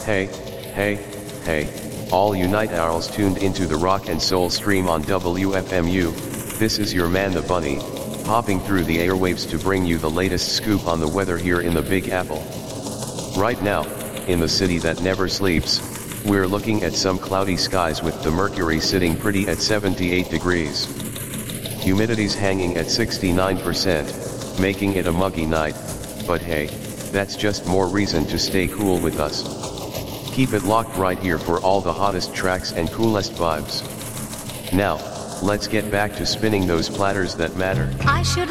Hey, hey, hey, all you night owls tuned into the rock and soul stream on WFMU, this is your man the Bunny, hopping through the airwaves to bring you the latest scoop on the weather here in the Big Apple. Right now, in the city that never sleeps, we're looking at some cloudy skies with the mercury sitting pretty at 78 degrees. Humidity's hanging at 69%, making it a muggy night, but hey, that's just more reason to stay cool with us. Keep it locked right here for all the hottest tracks and coolest vibes. Now, let's get back to spinning those platters that matter. I should